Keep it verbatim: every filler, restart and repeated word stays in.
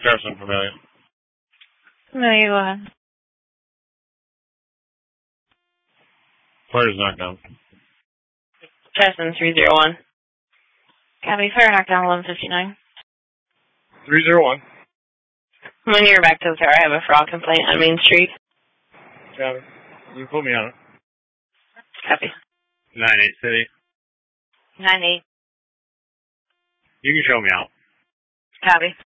Jefferson, Familia. Familia, go ahead. Fire is knocked down. Jefferson, three zero one. Copy. Fire knockdown, eleven fifty-nine. three zero one. When you're back to the tower, I have a fraud complaint on Main Street. Copy. You can put me on it. Copy. nine eight City. nine eight. You can show me out. Copy.